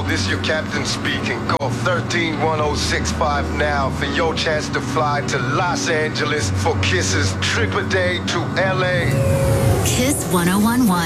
This your captain speaking. Call 131065 now for your chance to fly to Los Angeles for kisses. Trip a day to LA. Kiss 1011.